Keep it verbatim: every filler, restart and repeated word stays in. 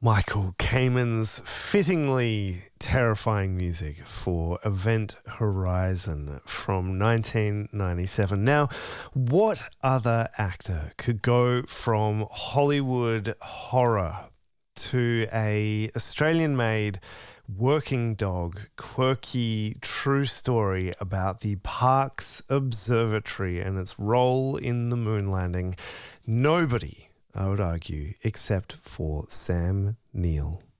Michael Kamen's fittingly terrifying music for Event Horizon from nineteen ninety-seven. Now, what other actor could go from Hollywood horror to a Australian-made working dog, quirky, true story about the Parkes Observatory and its role in the moon landing? Nobody, I would argue, except for Sam Neill.